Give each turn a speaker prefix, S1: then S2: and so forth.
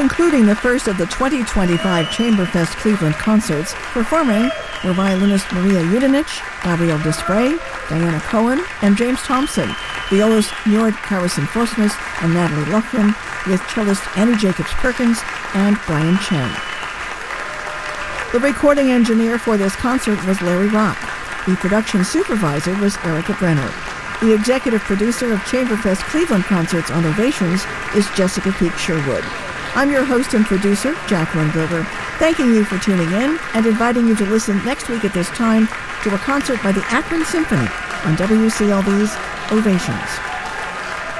S1: Concluding the first of the 2025 Chamberfest Cleveland concerts, performing were violinist Maria Yudenich, Gabriel Desprez, Diana Cohen, and James Thompson, violist Njord Carrison-Fosnes and Natalie Loughlin, with cellist Annie Jacobs-Perkins and Brian Chen. The recording engineer for this concert was Larry Rock. The production supervisor was Erica Brenner. The executive producer of Chamberfest Cleveland Concerts on Ovations is Jessica Peak Sherwood. I'm your host and producer, Jacqueline Gerber, thanking you for tuning in and inviting you to listen next week at this time to a concert by the Akron Symphony on WCLV's Ovations.